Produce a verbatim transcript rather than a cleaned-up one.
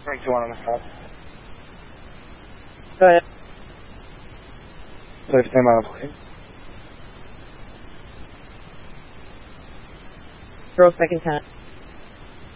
three two one on the spot. Go ahead. So stand by, please. Girl second time.